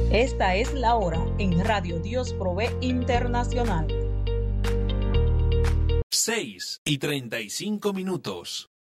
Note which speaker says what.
Speaker 1: Esta es la hora en Radio Dios Provee Internacional.
Speaker 2: 6:35.